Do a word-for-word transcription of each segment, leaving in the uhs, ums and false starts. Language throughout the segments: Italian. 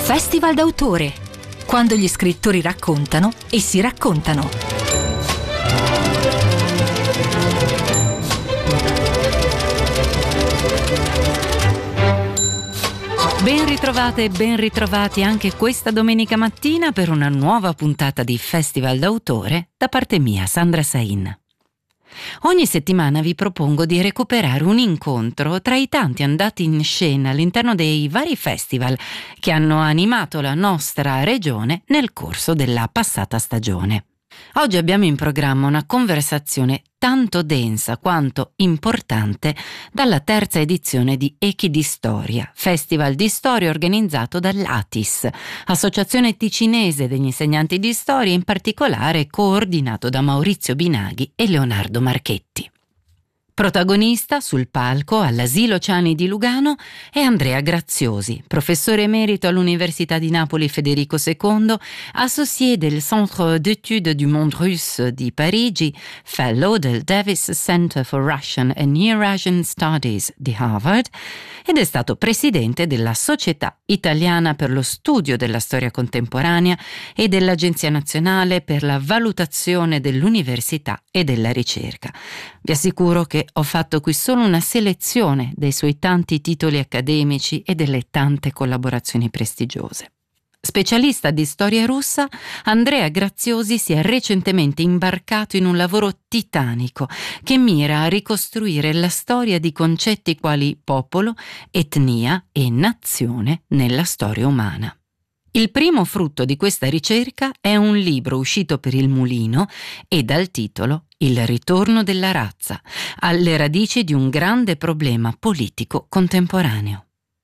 Festival d'autore, quando gli scrittori raccontano e si raccontano. Ben ritrovate e ben ritrovati anche questa domenica mattina per una nuova puntata di Festival d'autore da parte mia, Sandra Sain. Ogni settimana vi propongo di recuperare un incontro tra i tanti andati in scena all'interno dei vari festival che hanno animato la nostra regione nel corso della passata stagione. Oggi abbiamo in programma una conversazione tanto densa quanto importante dalla terza edizione di Echidistoria, festival di storia organizzato dall'A T I S, Associazione Ticinese degli Insegnanti di Storia, in particolare coordinato da Maurizio Binaghi e Leonardo Marchetti. Protagonista sul palco all'Asilo Ciani di Lugano è Andrea Graziosi, professore emerito all'Università di Napoli Federico secondo, associé del Centre d'études du monde russe di Parigi, fellow del Davis Center for Russian and Near-Asian Studies di Harvard ed è stato presidente della Società Italiana per lo Studio della Storia Contemporanea e dell'Agenzia Nazionale per la Valutazione dell'Università e della Ricerca. Vi assicuro che ho fatto qui solo una selezione dei suoi tanti titoli accademici e delle tante collaborazioni prestigiose. Specialista di storia russa, Andrea Graziosi si è recentemente imbarcato in un lavoro titanico che mira a ricostruire la storia di concetti quali popolo, etnia e nazione nella storia umana. Il primo frutto di questa ricerca è un libro uscito per il Mulino e dal titolo Il ritorno della razza, alle radici di un grande problema politico contemporaneo.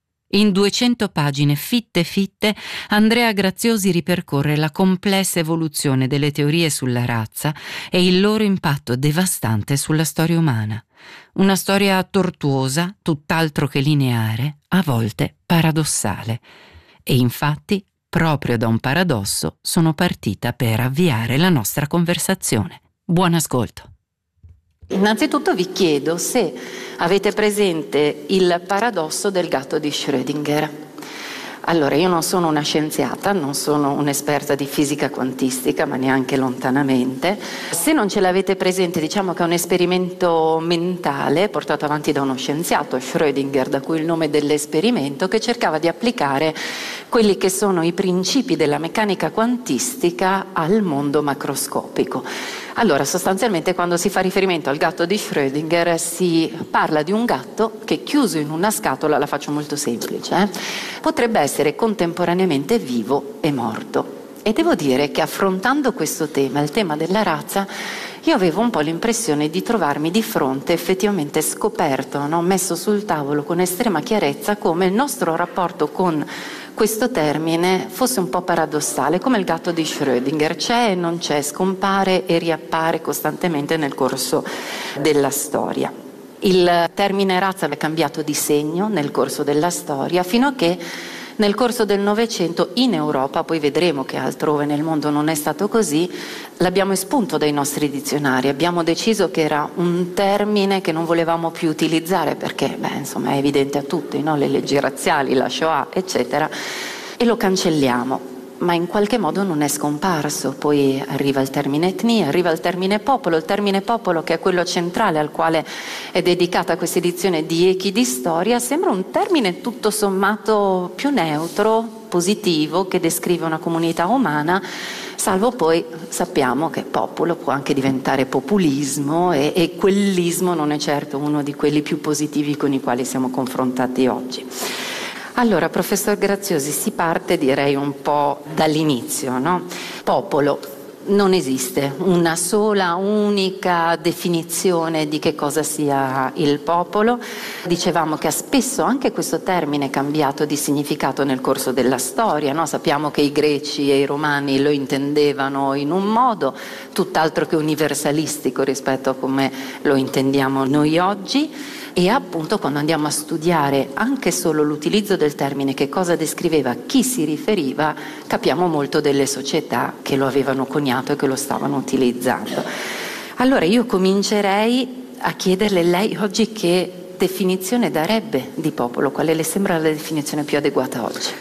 In duecento pagine fitte fitte, Andrea Graziosi ripercorre la complessa evoluzione delle teorie sulla razza e il loro impatto devastante sulla storia umana. Una storia tortuosa, tutt'altro che lineare, a volte paradossale. E infatti, proprio da un paradosso sono partita per avviare la nostra conversazione. Buon ascolto. Innanzitutto vi chiedo se avete presente il paradosso del gatto di Schrödinger. Allora, io non sono una scienziata, non sono un'esperta di fisica quantistica, ma neanche lontanamente. Se non ce l'avete presente, diciamo che è un esperimento mentale portato avanti da uno scienziato, Schrödinger, da cui il nome dell'esperimento, che cercava di applicare quelli che sono i principi della meccanica quantistica al mondo macroscopico. Allora, sostanzialmente, quando si fa riferimento al gatto di Schrödinger si parla di un gatto che, chiuso in una scatola, la faccio molto semplice, eh, potrebbe essere contemporaneamente vivo e morto. E devo dire che, affrontando questo tema, il tema della razza, io avevo un po' l'impressione di trovarmi di fronte, effettivamente scoperto, no? Messo sul tavolo con estrema chiarezza, come il nostro rapporto con questo termine fosse un po' paradossale, come il gatto di Schrödinger, c'è e non c'è, scompare e riappare costantemente nel corso della storia. Il termine razza è cambiato di segno nel corso della storia, fino a che nel corso del Novecento in Europa, poi vedremo che altrove nel mondo non è stato così, l'abbiamo espunto dai nostri dizionari, abbiamo deciso che era un termine che non volevamo più utilizzare perché, beh, insomma, è evidente a tutti, no? Le leggi razziali, la Shoah, eccetera, e lo cancelliamo. Ma in qualche modo non è scomparso. Poi arriva il termine etnia, arriva il termine popolo, il termine popolo, che è quello centrale al quale è dedicata questa edizione di Echidistoria, sembra un termine tutto sommato più neutro, positivo, che descrive una comunità umana, salvo poi sappiamo che popolo può anche diventare populismo e, e quellismo non è certo uno di quelli più positivi con i quali siamo confrontati oggi. Allora, professor Graziosi, si parte, direi, un po' dall'inizio, no? Popolo. Non esiste una sola, unica definizione di che cosa sia il popolo. Dicevamo che ha spesso anche questo termine cambiato di significato nel corso della storia, no? Sappiamo che i greci e i romani lo intendevano in un modo tutt'altro che universalistico rispetto a come lo intendiamo noi oggi. E appunto, quando andiamo a studiare anche solo l'utilizzo del termine, che cosa descriveva, chi si riferiva, capiamo molto delle società che lo avevano coniato e che lo stavano utilizzando. Allora io comincerei a chiederle lei oggi che definizione darebbe di popolo, quale le sembra la definizione più adeguata oggi?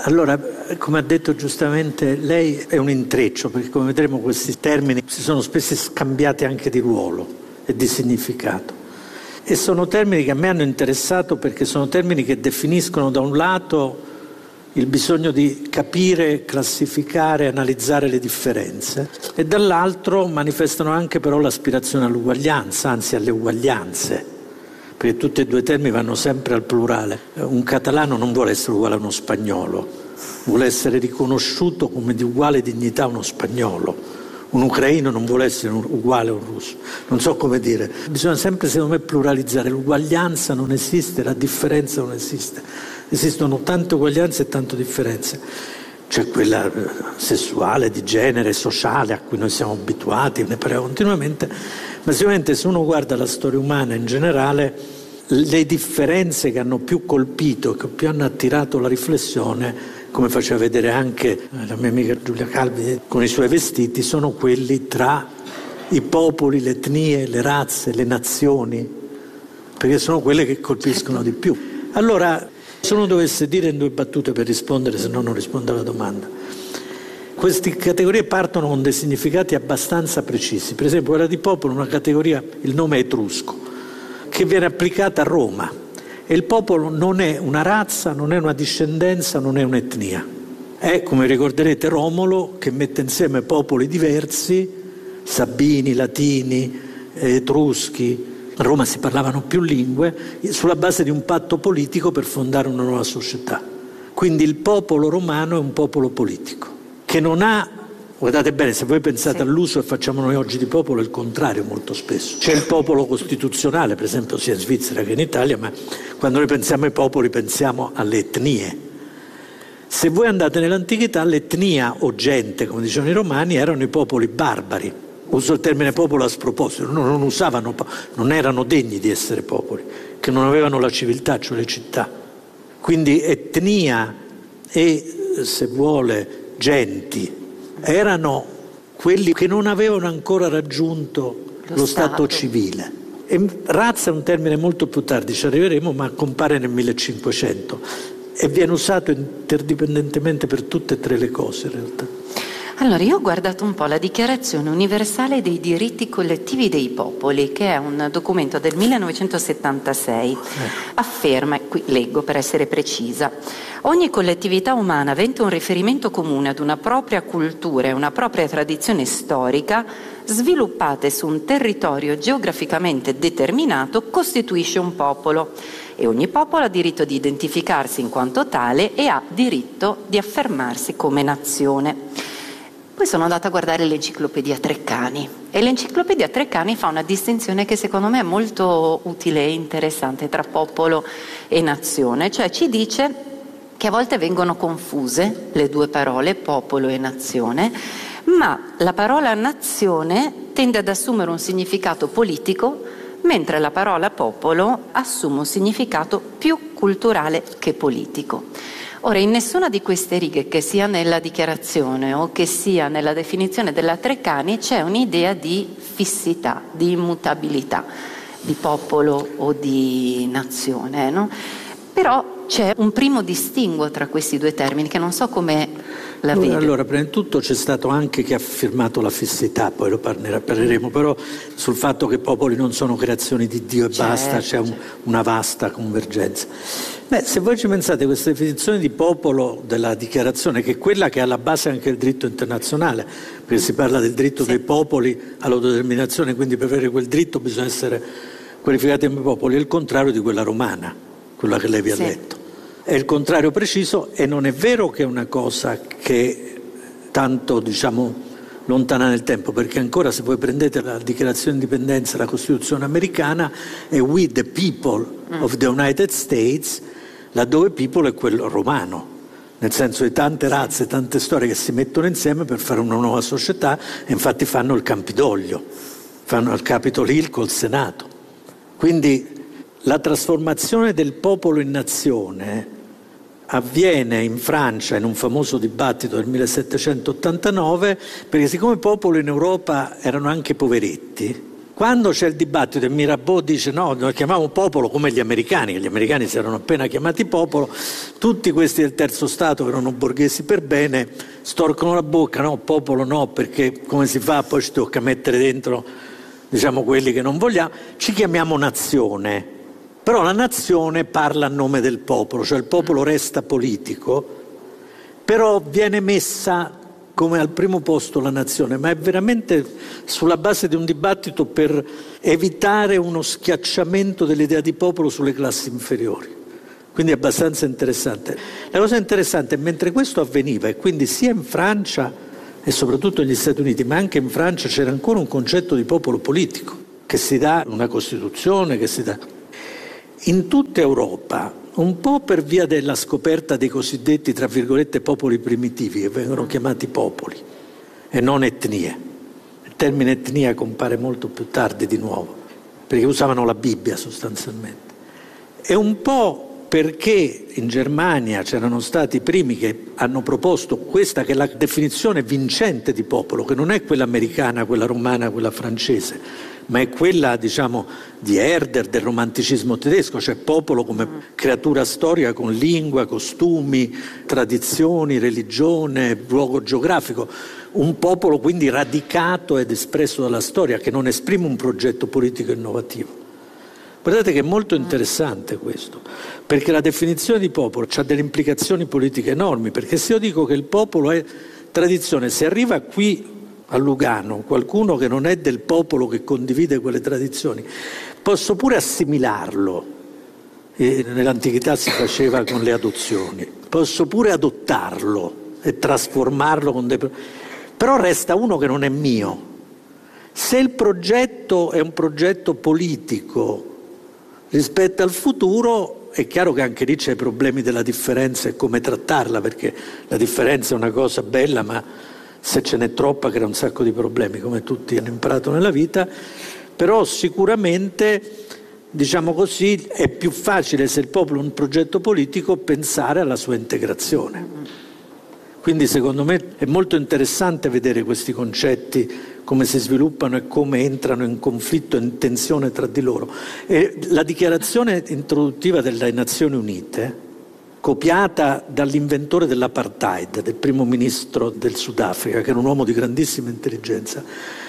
Allora, come ha detto giustamente lei, è un intreccio, perché come vedremo questi termini si sono spesso scambiati anche di ruolo e di significato. E sono termini che a me hanno interessato perché sono termini che definiscono da un lato il bisogno di capire, classificare, analizzare le differenze e dall'altro manifestano anche però l'aspirazione all'uguaglianza, anzi alle uguaglianze, perché tutti e due i termini vanno sempre al plurale. Un catalano non vuole essere uguale a uno spagnolo, vuole essere riconosciuto come di uguale dignità a uno spagnolo. Un ucraino non vuole essere uguale a un russo, non so come dire. Bisogna sempre, secondo me, pluralizzare. L'uguaglianza non esiste, la differenza non esiste. Esistono tante uguaglianze e tante differenze. C'è quella sessuale, di genere, sociale, a cui noi siamo abituati, ne parliamo continuamente, ma sicuramente se uno guarda la storia umana in generale, le differenze che hanno più colpito, che più hanno attirato la riflessione, come faceva vedere anche la mia amica Giulia Calvi con i suoi vestiti, sono quelli tra i popoli, le etnie, le razze, le nazioni, perché sono quelle che colpiscono di più. Allora, se uno dovesse dire in due battute per rispondere, se no non rispondo alla domanda, queste categorie partono con dei significati abbastanza precisi. Per esempio, quella di popolo è una categoria, il nome è etrusco, che viene applicata a Roma. E il popolo non è una razza, non è una discendenza, non è un'etnia. È, come ricorderete, Romolo che mette insieme popoli diversi, Sabini, Latini, Etruschi. A Roma si parlavano più lingue, sulla base di un patto politico per fondare una nuova società. Quindi il popolo romano è un popolo politico, che non ha... Guardate bene, se voi pensate sì. all'uso che facciamo noi oggi di popolo, è il contrario molto spesso. C'è il popolo costituzionale, per esempio sia in Svizzera che in Italia, ma quando noi pensiamo ai popoli pensiamo alle etnie. Se voi andate nell'antichità, l'etnia o gente, come dicevano i romani, erano i popoli barbari. Uso il termine popolo a sproposito, no, non usavano, non erano degni di essere popoli, che non avevano la civiltà, cioè le città. Quindi etnia e, se vuole, genti, erano quelli che non avevano ancora raggiunto lo, lo stato. stato civile. E razza è un termine molto più tardi, ci arriveremo, ma compare nel millecinquecento e viene usato interdipendentemente per tutte e tre le cose in realtà. Allora, io ho guardato un po' la Dichiarazione universale dei diritti collettivi dei popoli, che è un documento del millenovecentosettantasei. Eh. Afferma, qui leggo per essere precisa, ogni collettività umana avente un riferimento comune ad una propria cultura e una propria tradizione storica, sviluppate su un territorio geograficamente determinato, costituisce un popolo. E ogni popolo ha diritto di identificarsi in quanto tale e ha diritto di affermarsi come nazione. Poi sono andata a guardare l'enciclopedia Treccani e l'enciclopedia Treccani fa una distinzione che secondo me è molto utile e interessante tra popolo e nazione, cioè ci dice che a volte vengono confuse le due parole, popolo e nazione, ma la parola nazione tende ad assumere un significato politico, mentre la parola popolo assume un significato più culturale che politico. Ora, in nessuna di queste righe, che sia nella dichiarazione o che sia nella definizione della Treccani, c'è un'idea di fissità, di immutabilità, di popolo o di nazione, no? Però c'è un primo distinguo tra questi due termini che non so come la vede. Allora, prima di tutto c'è stato anche chi ha affermato la fissità, poi lo parleremo, però sul fatto che popoli non sono creazioni di Dio e certo, basta, c'è un, una vasta convergenza. Beh, se voi ci pensate, questa definizione di popolo della dichiarazione, che è quella che ha alla base anche il diritto internazionale, perché si parla del diritto sì. dei popoli all'autodeterminazione, quindi per avere quel diritto bisogna essere qualificati come popoli, è il contrario di quella romana, quella che lei vi ha sì. letto. È il contrario preciso e non è vero che è una cosa che tanto, diciamo, lontana nel tempo, perché ancora se voi prendete la dichiarazione di indipendenza, la Costituzione americana, è we the people of the United States, laddove people è quello romano, nel senso di tante razze, tante storie che si mettono insieme per fare una nuova società e infatti fanno il Campidoglio, fanno il Capitol Hill col Senato. Quindi la trasformazione del popolo in nazione avviene in Francia in un famoso dibattito del millesettecentottantanove, perché siccome i popoli in Europa erano anche poveretti, Quando c'è il dibattito e Mirabeau dice no, noi chiamiamo popolo come gli americani, che gli americani si erano appena chiamati popolo, tutti questi del terzo Stato che erano borghesi per bene storcono la bocca, no, popolo no, perché come si fa? Poi ci tocca mettere dentro, diciamo, quelli che non vogliamo, ci chiamiamo nazione, però la nazione parla a nome del popolo, cioè il popolo resta politico, però viene messa come al primo posto la nazione, ma è veramente sulla base di un dibattito per evitare uno schiacciamento dell'idea di popolo sulle classi inferiori. Quindi è abbastanza interessante. La cosa interessante è mentre questo avveniva, e quindi sia in Francia e soprattutto negli Stati Uniti, ma anche in Francia c'era ancora un concetto di popolo politico, che si dà una Costituzione, che si dà. In tutta Europa, un po' per via della scoperta dei cosiddetti, tra virgolette, popoli primitivi, che vengono chiamati popoli e non etnie. Il termine etnia compare molto più tardi di nuovo, perché usavano la Bibbia sostanzialmente. E un po' perché in Germania c'erano stati i primi che hanno proposto questa che è la definizione vincente di popolo, che non è quella americana, quella romana, quella francese, ma è quella, diciamo, di Herder, del romanticismo tedesco, cioè popolo come creatura storica con lingua, costumi, tradizioni, religione, luogo geografico. Un popolo quindi radicato ed espresso dalla storia, che non esprime un progetto politico innovativo. Guardate che è molto interessante questo, perché la definizione di popolo ha delle implicazioni politiche enormi, perché se io dico che il popolo è tradizione, se arriva qui a Lugano qualcuno che non è del popolo che condivide quelle tradizioni, posso pure assimilarlo, e nell'antichità si faceva con le adozioni, posso pure adottarlo e trasformarlo con dei... però resta uno che non è mio. Se il progetto è un progetto politico rispetto al futuro, è chiaro che anche lì c'è i problemi della differenza e come trattarla, perché la differenza è una cosa bella, ma se ce n'è troppa crea un sacco di problemi, come tutti hanno imparato nella vita. Però sicuramente, diciamo così, è più facile, se il popolo è un progetto politico, pensare alla sua integrazione. Quindi secondo me è molto interessante vedere questi concetti, come si sviluppano e come entrano in conflitto e in tensione tra di loro. E la dichiarazione introduttiva delle Nazioni Unite, copiata dall'inventore dell'apartheid, del primo ministro del Sudafrica, che era un uomo di grandissima intelligenza,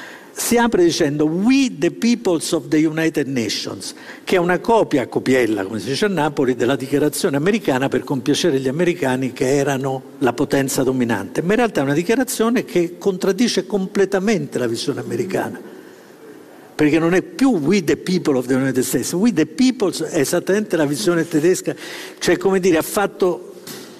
si apre dicendo "We the peoples of the United Nations", che è una copia, copiella, come si dice a Napoli, della dichiarazione americana per compiacere gli americani che erano la potenza dominante. Ma in realtà è una dichiarazione che contraddice completamente la visione americana, perché non è più "We the people of the United States", "We the peoples" è esattamente la visione tedesca, cioè come dire ha fatto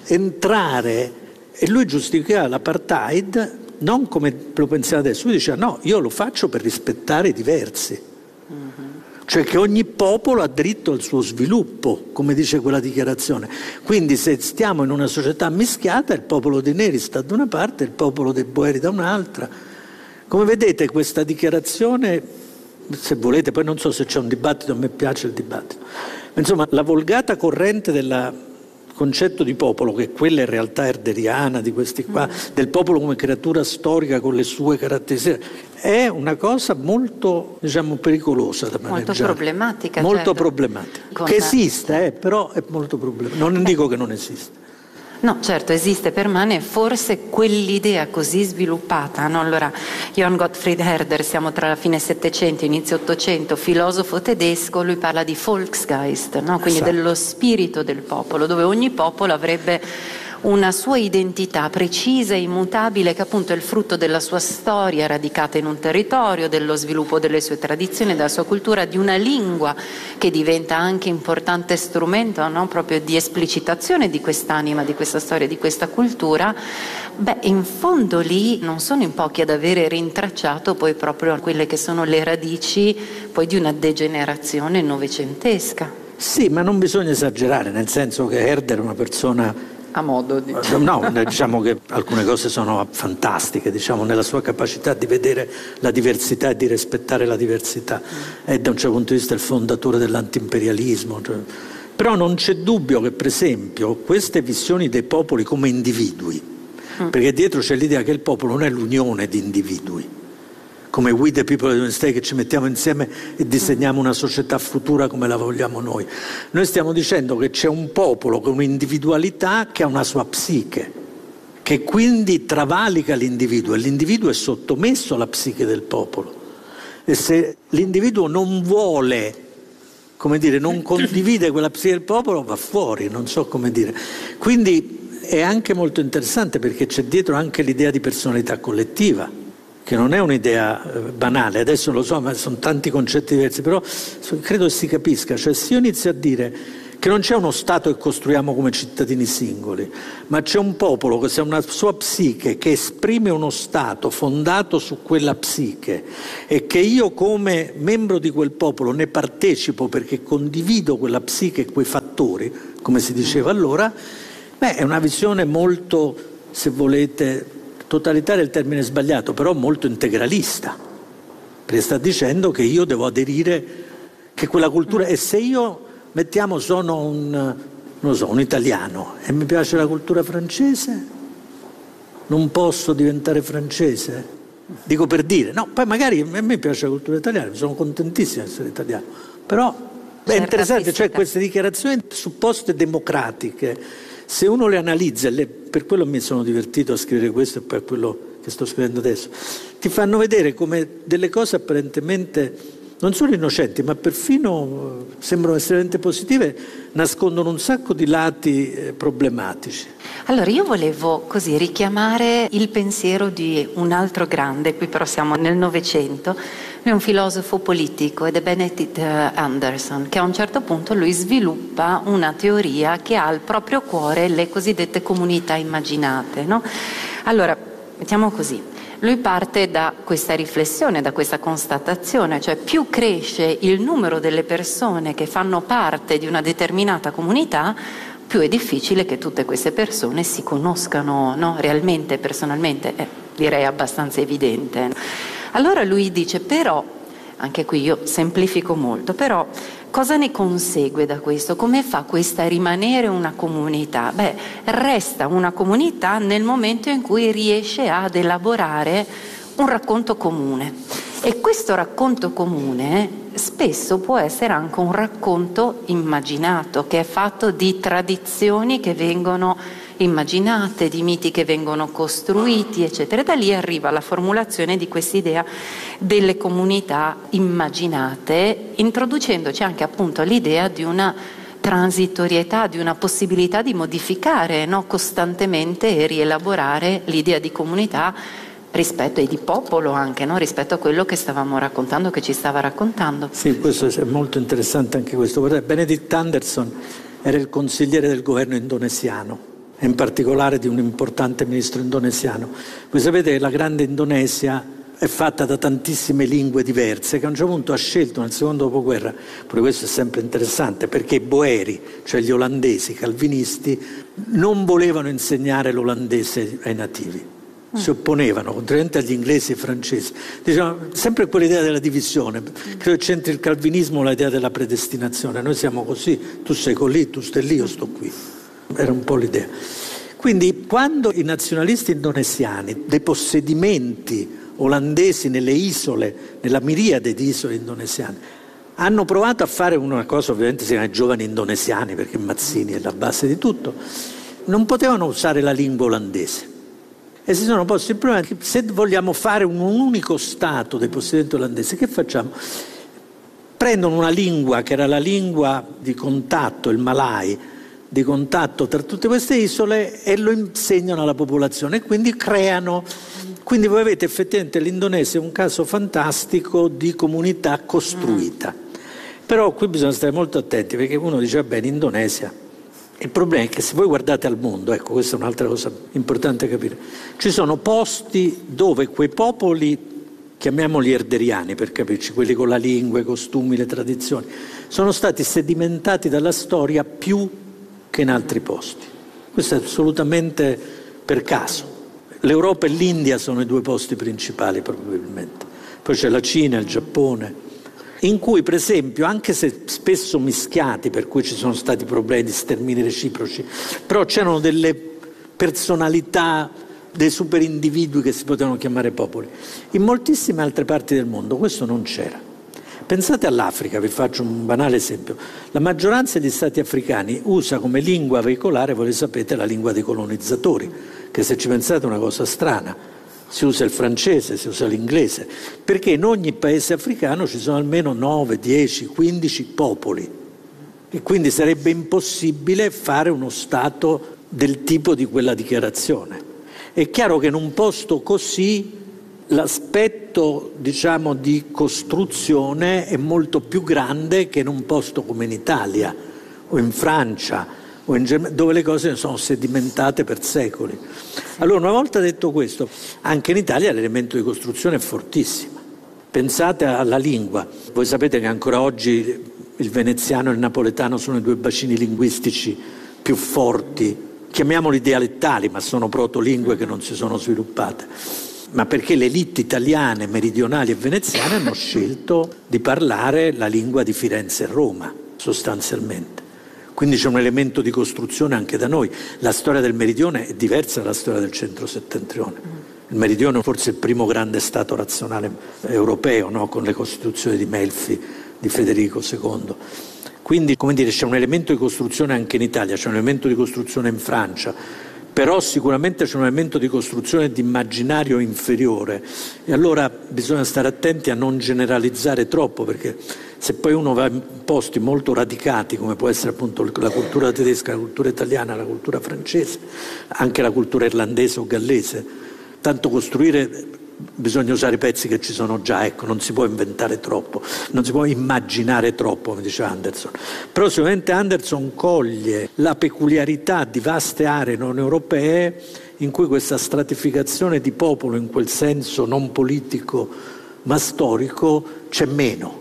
entrare, e lui giustificava l'apartheid non come lo pensiamo adesso, lui diceva no, io lo faccio per rispettare i diversi, mm-hmm. cioè che ogni popolo ha diritto al suo sviluppo, come dice quella dichiarazione. Quindi se stiamo in una società mischiata, il popolo dei neri sta da una parte, il popolo dei boeri da un'altra. Come vedete questa dichiarazione, se volete, poi non so se c'è un dibattito, a me piace il dibattito, ma insomma la volgata corrente del concetto di popolo, che quella in realtà erderiana di questi qua, mm. del popolo come creatura storica con le sue caratteristiche, è una cosa molto, diciamo, pericolosa da maneggiare. Molto problematica. Molto certo. problematica. Con... Che esiste, eh, però è molto problematica. Non Beh. dico che non esiste. No, certo, esiste, permane forse quell'idea così sviluppata, no? Allora, Johann Gottfried Herder, siamo tra la fine Settecento e inizio Ottocento, filosofo tedesco, lui parla di Volksgeist, no? Quindi esatto. dello spirito del popolo, dove ogni popolo avrebbe una sua identità precisa e immutabile, che appunto è il frutto della sua storia radicata in un territorio, dello sviluppo delle sue tradizioni, della sua cultura, di una lingua che diventa anche importante strumento, no? proprio di esplicitazione di quest'anima, di questa storia, di questa cultura. Beh, in fondo lì non sono in pochi ad avere rintracciato poi proprio quelle che sono le radici poi di una degenerazione novecentesca. Sì, ma non bisogna esagerare, nel senso che Herder è una persona... a modo, diciamo. No, diciamo che alcune cose sono fantastiche, diciamo, nella sua capacità di vedere la diversità e di rispettare la diversità. È da un certo punto di vista il fondatore dell'antiimperialismo. Cioè. Però non c'è dubbio che, per esempio, queste visioni dei popoli come individui, mm. perché dietro c'è l'idea che il popolo non è l'unione di individui, come We the People of the United States, che ci mettiamo insieme e disegniamo una società futura come la vogliamo noi. Noi stiamo dicendo che c'è un popolo con un'individualità che ha una sua psiche, che quindi travalica l'individuo, e l'individuo è sottomesso alla psiche del popolo. E se l'individuo non vuole, come dire, non condivide quella psiche del popolo, va fuori, non so come dire. Quindi è anche molto interessante perché c'è dietro anche l'idea di personalità collettiva, che non è un'idea banale, adesso lo so, ma sono tanti concetti diversi, però credo si capisca. Cioè, se io inizio a dire che non c'è uno Stato che costruiamo come cittadini singoli, ma c'è un popolo che ha una sua psiche, che esprime uno Stato fondato su quella psiche, e che io come membro di quel popolo ne partecipo perché condivido quella psiche e quei fattori, come si diceva allora, beh, è una visione molto, se volete, totalitaria è il termine sbagliato, però molto integralista, perché sta dicendo che io devo aderire, che quella cultura, e se io, mettiamo, sono un, non lo so, un italiano e mi piace la cultura francese, non posso diventare francese? Dico per dire, no, poi magari a me piace la cultura italiana, sono contentissimo di essere italiano, però è interessante, cioè queste dichiarazioni supposte democratiche, se uno le analizza, le, per quello mi sono divertito a scrivere questo e poi a quello che sto scrivendo adesso, ti fanno vedere come delle cose apparentemente non solo innocenti, ma perfino sembrano estremamente positive, nascondono un sacco di lati eh, problematici. Allora io volevo così richiamare il pensiero di un altro grande, qui però siamo nel Novecento, lui è un filosofo politico ed è Benedict Anderson, che a un certo punto lui sviluppa una teoria che ha al proprio cuore le cosiddette comunità immaginate, no? Allora, mettiamo così, lui parte da questa riflessione, da questa constatazione, cioè più cresce il numero delle persone che fanno parte di una determinata comunità, più è difficile che tutte queste persone si conoscano, no? Realmente, personalmente, eh, direi abbastanza evidente. Allora lui dice, però, anche qui io semplifico molto, però cosa ne consegue da questo? Come fa questa a rimanere una comunità? Beh, resta una comunità nel momento in cui riesce ad elaborare un racconto comune. E questo racconto comune spesso può essere anche un racconto immaginato, che è fatto di tradizioni che vengono immaginate, di miti che vengono costruiti, eccetera. Da lì arriva la formulazione di quest'idea delle comunità immaginate, introducendoci anche appunto l'idea di una transitorietà, di una possibilità di modificare, no, costantemente e rielaborare l'idea di comunità rispetto e di popolo anche, no? Rispetto a quello che stavamo raccontando, che ci stava raccontando. Sì, questo è molto interessante anche questo. Benedict Anderson era il consigliere del governo indonesiano, e in particolare di un importante ministro indonesiano. Voi sapete che la grande Indonesia è fatta da tantissime lingue diverse, che a un certo punto ha scelto nel secondo dopoguerra, pure questo è sempre interessante, perché i boeri, cioè gli olandesi calvinisti, non volevano insegnare l'olandese ai nativi, si opponevano, contrariamente agli inglesi e francesi. Diciamo, sempre quell'idea della divisione, credo c'entri il calvinismo, l'idea della predestinazione, noi siamo così, tu sei lì, tu stai lì, io sto qui. Era un po' l'idea. Quindi quando i nazionalisti indonesiani, dei possedimenti olandesi nelle isole, nella miriade di isole indonesiane, hanno provato a fare una cosa, ovviamente si chiama giovani indonesiani, perché Mazzini è la base di tutto, non potevano usare la lingua olandese. E si sono posti il problema che se vogliamo fare un unico Stato dei possedimenti olandesi, che facciamo? Prendono una lingua che era la lingua di contatto, il Malay, di contatto tra tutte queste isole, e lo insegnano alla popolazione, e quindi creano. Quindi voi avete effettivamente l'Indonesia, un caso fantastico di comunità costruita. Però qui bisogna stare molto attenti, perché uno dice, vabbè, in Indonesia. Il problema è che se voi guardate al mondo, ecco, questa è un'altra cosa importante capire, ci sono posti dove quei popoli, chiamiamoli erderiani per capirci, quelli con la lingua, i costumi, le tradizioni, sono stati sedimentati dalla storia più che in altri posti. Questo è assolutamente per caso. L'Europa e l'India sono i due posti principali probabilmente. Poi c'è la Cina, il Giappone, in cui per esempio, anche se spesso mischiati, per cui ci sono stati problemi di stermini reciproci, però c'erano delle personalità dei super individui che si potevano chiamare popoli. In moltissime altre parti del mondo questo non c'era. Pensate all'Africa, vi faccio un banale esempio. La maggioranza degli stati africani usa come lingua veicolare, voi sapete, la lingua dei colonizzatori, che se ci pensate è una cosa strana. Si usa il francese, si usa l'inglese, perché in ogni paese africano ci sono almeno nove, dieci, quindici popoli e quindi sarebbe impossibile fare uno Stato del tipo di quella dichiarazione. È chiaro che in un posto così l'aspetto, diciamo, di costruzione è molto più grande che in un posto come in Italia o in Francia o in Germania, dove le cose sono sedimentate per secoli. Allora, una volta detto questo, anche in Italia l'elemento di costruzione è fortissimo. Pensate alla lingua. Voi sapete che ancora oggi il veneziano e il napoletano sono i due bacini linguistici più forti, chiamiamoli dialettali, ma sono protolingue che non si sono sviluppate. Ma perché le elite italiane, meridionali e veneziane hanno scelto di parlare la lingua di Firenze e Roma, sostanzialmente. Quindi c'è un elemento di costruzione anche da noi. La storia del Meridione è diversa dalla storia del centro-settentrione. Il Meridione è forse il primo grande Stato razionale europeo, no? Con le Costituzioni di Melfi, di Federico secondo. Quindi, come dire, c'è un elemento di costruzione anche in Italia, c'è un elemento di costruzione in Francia, però sicuramente c'è un elemento di costruzione di immaginario inferiore. E allora bisogna stare attenti a non generalizzare troppo, perché se poi uno va in posti molto radicati, come può essere appunto la cultura tedesca, la cultura italiana, la cultura francese, anche la cultura irlandese o gallese, tanto costruire bisogna usare i pezzi che ci sono già, ecco, non si può inventare troppo, non si può immaginare troppo, come diceva Anderson. Però sicuramente Anderson coglie la peculiarità di vaste aree non europee in cui questa stratificazione di popolo, in quel senso non politico ma storico, c'è meno.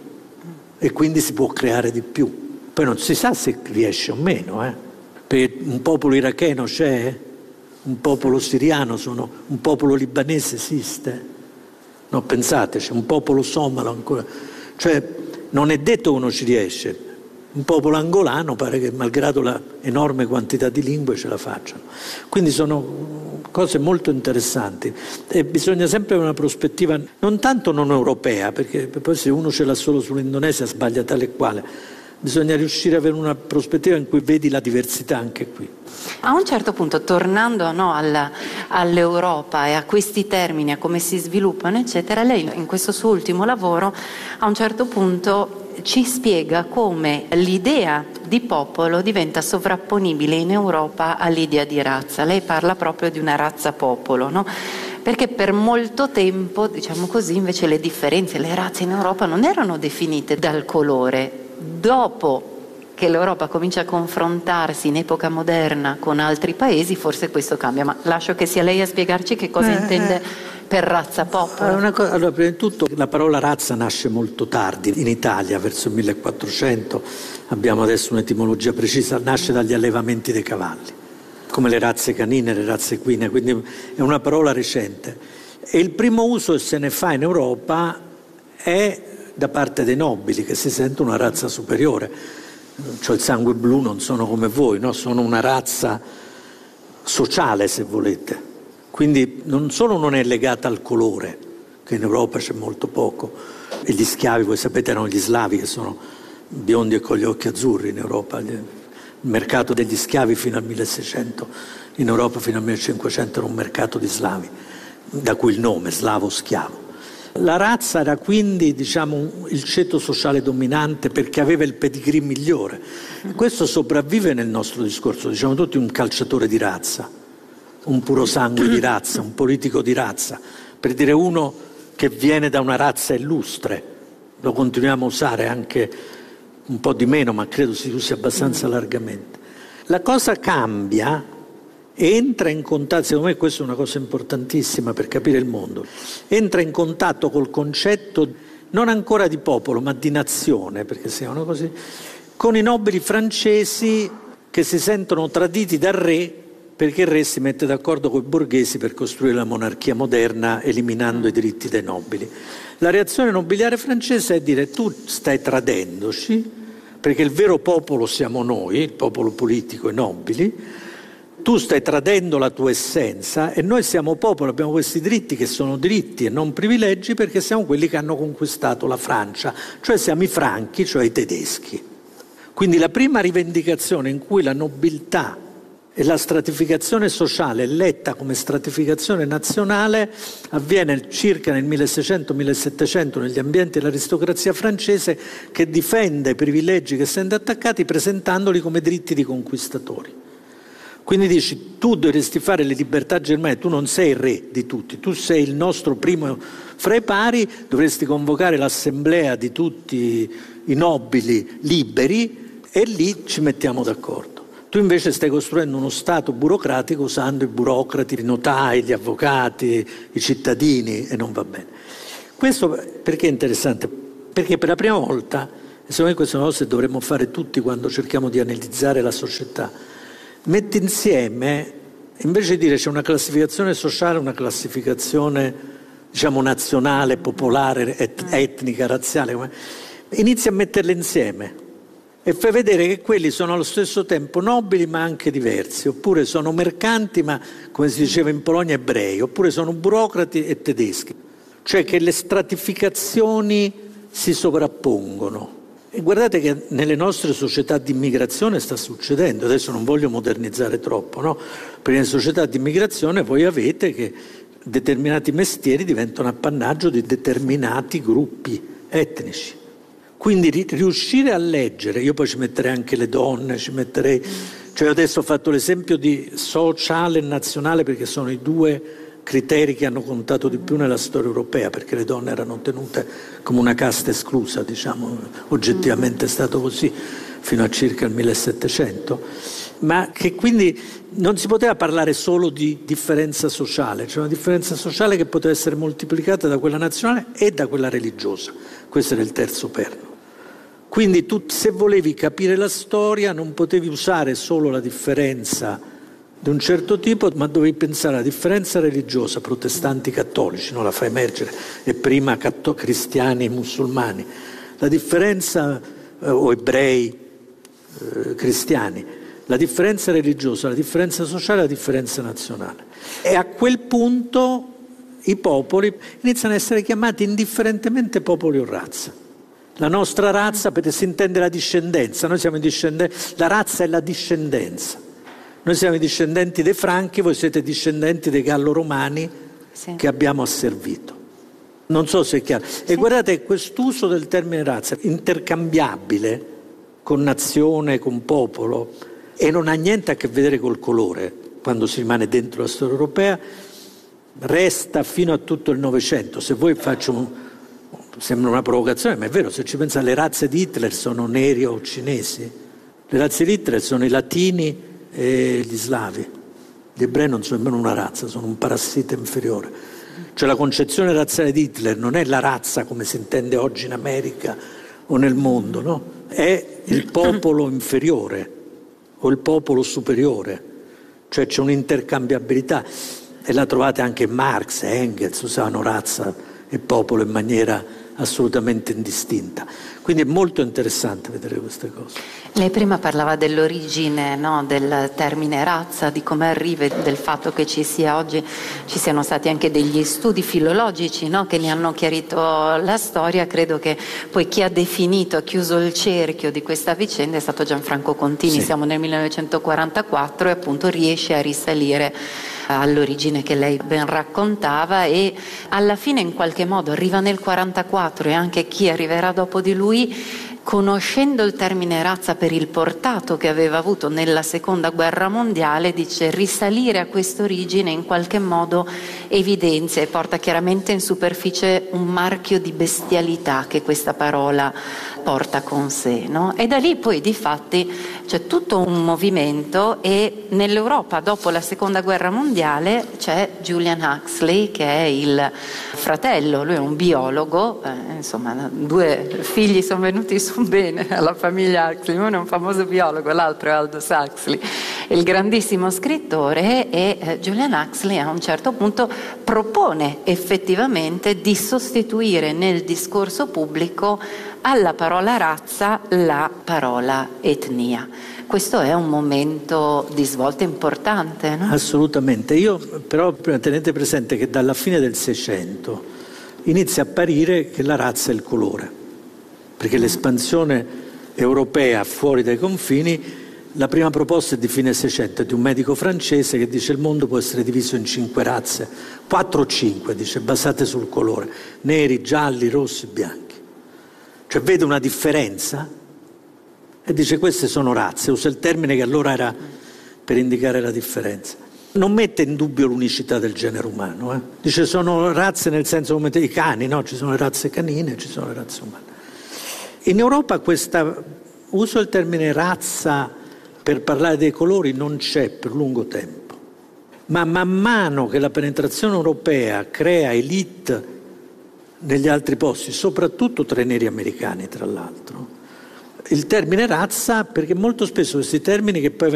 E quindi si può creare di più. Poi non si sa se riesce o meno, eh? Perché un popolo iracheno c'è, un popolo siriano, sono, un popolo libanese esiste. No, pensate, c'è un popolo somalo ancora. Cioè, non è detto che uno ci riesce. Un popolo angolano pare che, malgrado la enorme quantità di lingue, ce la facciano. Quindi sono cose molto interessanti e bisogna sempre avere una prospettiva non tanto non europea, perché poi se uno ce l'ha solo sull'Indonesia sbaglia tale e quale. Bisogna riuscire ad avere una prospettiva in cui vedi la diversità anche qui. A un certo punto, tornando no, alla, all'Europa e a questi termini, a come si sviluppano, eccetera, lei in questo suo ultimo lavoro a un certo punto ci spiega come l'idea di popolo diventa sovrapponibile in Europa all'idea di razza. Lei parla proprio di una razza-popolo, no? Perché per molto tempo, diciamo così, invece le differenze, le razze in Europa non erano definite dal colore. Dopo che l'Europa comincia a confrontarsi in epoca moderna con altri paesi, forse questo cambia, ma lascio che sia lei a spiegarci che cosa eh, intende per razza popolo. Una cosa, allora, prima di tutto la parola razza nasce molto tardi, in Italia verso il millequattrocento, abbiamo adesso un'etimologia precisa, nasce dagli allevamenti dei cavalli, come le razze canine, le razze equine, quindi è una parola recente. E il primo uso che se ne fa in Europa è da parte dei nobili, che si sentono una razza superiore. Cioè il sangue blu non sono come voi, no? Sono una razza sociale, se volete. Quindi non solo non è legata al colore, che in Europa c'è molto poco, e gli schiavi, voi sapete, erano gli slavi, che sono biondi e con gli occhi azzurri in Europa. Il mercato degli schiavi fino al milleseicento, in Europa fino al millecinquecento era un mercato di slavi, da cui il nome, slavo schiavo. La razza era quindi, diciamo, il ceto sociale dominante perché aveva il pedigree migliore. Questo sopravvive nel nostro discorso, diciamo tutti un calciatore di razza, un puro sangue di razza, un politico di razza, per dire uno che viene da una razza illustre. Lo continuiamo a usare anche un po' di meno, ma credo si usi abbastanza largamente. La cosa cambia. Entra in contatto, secondo me questa è una cosa importantissima per capire il mondo, entra in contatto col concetto non ancora di popolo ma di nazione, perché si chiamano così, con i nobili francesi che si sentono traditi dal re perché il re si mette d'accordo con i borghesi per costruire la monarchia moderna eliminando i diritti dei nobili. La reazione nobiliare francese è dire: tu stai tradendoci perché il vero popolo siamo noi, il popolo politico, i nobili. tu stai tradendo la tua essenza e noi siamo popolo, abbiamo questi diritti che sono diritti e non privilegi perché siamo quelli che hanno conquistato la Francia, cioè siamo i franchi, cioè i tedeschi. Quindi la prima rivendicazione in cui la nobiltà e la stratificazione sociale è letta come stratificazione nazionale avviene circa nel milleseicento millesettecento negli ambienti dell'aristocrazia francese, che difende i privilegi che essendo attaccati presentandoli come diritti di conquistatori. Quindi dici, tu dovresti fare le libertà germaniche, tu non sei il re di tutti, tu sei il nostro primo fra i pari, dovresti convocare l'assemblea di tutti i nobili liberi e lì ci mettiamo d'accordo. Tu invece stai costruendo uno Stato burocratico usando i burocrati, i notai, gli avvocati, i cittadini e non va bene. Questo perché è interessante? Perché per la prima volta, e secondo me queste cose dovremmo fare tutti quando cerchiamo di analizzare la società, metti insieme, invece di dire c'è una classificazione sociale, una classificazione diciamo nazionale, popolare, et- etnica, razziale, inizia a metterle insieme e fai vedere che quelli sono allo stesso tempo nobili ma anche diversi, oppure sono mercanti ma, come si diceva in Polonia, ebrei, oppure sono burocrati e tedeschi, cioè che le stratificazioni si sovrappongono. E guardate che nelle nostre società di immigrazione sta succedendo, adesso non voglio modernizzare troppo, no? Perché nelle società di immigrazione voi avete che determinati mestieri diventano appannaggio di determinati gruppi etnici. Quindi riuscire a leggere, io poi ci metterei anche le donne, ci metterei, cioè adesso ho fatto l'esempio di sociale e nazionale perché sono i due criteri che hanno contato di più nella storia europea, perché le donne erano tenute come una casta esclusa, diciamo, oggettivamente è stato così fino a circa il millesettecento, ma che quindi non si poteva parlare solo di differenza sociale, cioè una differenza sociale che poteva essere moltiplicata da quella nazionale e da quella religiosa. Questo era il terzo perno. Quindi tu, se volevi capire la storia, non potevi usare solo la differenza di un certo tipo, ma dovevi pensare alla differenza religiosa, protestanti cattolici, non la fa emergere, e prima catto- cristiani e musulmani, la differenza, eh, o ebrei, eh, cristiani, la differenza religiosa, la differenza sociale, la differenza nazionale. E a quel punto i popoli iniziano a essere chiamati indifferentemente popoli o razza. La nostra razza, perché si intende la discendenza, noi siamo discendenti, la razza è la discendenza. Noi siamo i discendenti dei Franchi, voi siete discendenti dei Gallo-Romani sì. che abbiamo asservito. Non so se è chiaro. Sì. E guardate, quest'uso del termine razza, intercambiabile con nazione, con popolo, e non ha niente a che vedere col colore, quando si rimane dentro la storia europea, resta fino a tutto il Novecento. Se voi faccio un, sembra una provocazione, ma è vero, se ci pensate, le razze di Hitler sono neri o cinesi, le razze di Hitler sono i latini e gli slavi. Gli ebrei non sono nemmeno una razza, sono un parassita inferiore. Cioè la concezione razziale di Hitler non è la razza come si intende oggi in America o nel mondo, no? È il popolo inferiore o il popolo superiore, cioè c'è un'intercambiabilità e la trovate anche Marx e Engels, usavano razza e popolo in maniera assolutamente indistinta. Quindi è molto interessante vedere queste cose. Lei prima parlava dell'origine, no, del termine razza, di come arriva, del fatto che ci sia oggi, ci siano stati anche degli studi filologici, no, che ne hanno chiarito la storia. Credo che poi chi ha definito, ha chiuso il cerchio di questa vicenda è stato Gianfranco Contini. Sì. Siamo nel millenovecentoquarantaquattro e appunto riesce a risalire all'origine che lei ben raccontava, e alla fine in qualche modo arriva nel quarantaquattro, e anche chi arriverà dopo di lui, conoscendo il termine razza per il portato che aveva avuto nella seconda guerra mondiale, dice risalire a questa origine in qualche modo evidenzia e porta chiaramente in superficie un marchio di bestialità che questa parola porta con sé, no? E da lì poi di fatti c'è tutto un movimento, e nell'Europa dopo la seconda guerra mondiale c'è Julian Huxley, che è il fratello, lui è un biologo, eh, insomma due figli sono venuti su bene alla famiglia Huxley, uno è un famoso biologo, l'altro è Aldous Huxley, il grandissimo scrittore, e eh, Julian Huxley a un certo punto propone effettivamente di sostituire nel discorso pubblico alla parola razza la parola etnia. Questo è un momento di svolta importante, no? Assolutamente. Io però tenete presente che dalla fine del Seicento inizia a apparire che la razza è il colore, perché l'espansione europea fuori dai confini, la prima proposta è di fine Seicento, è di un medico francese che dice il mondo può essere diviso in cinque razze, quattro o cinque, dice, basate sul colore, neri, gialli, rossi, bianchi. Cioè vede una differenza e dice queste sono razze, usa il termine che allora era per indicare la differenza. Non mette in dubbio l'unicità del genere umano, eh? Dice sono razze nel senso come i cani, no? Ci sono le razze canine, ci sono le razze umane. In Europa questo uso del termine razza per parlare dei colori non c'è per lungo tempo, ma man mano che la penetrazione europea crea elite negli altri posti, soprattutto tra i neri americani tra l'altro, il termine razza, perché molto spesso questi termini che poi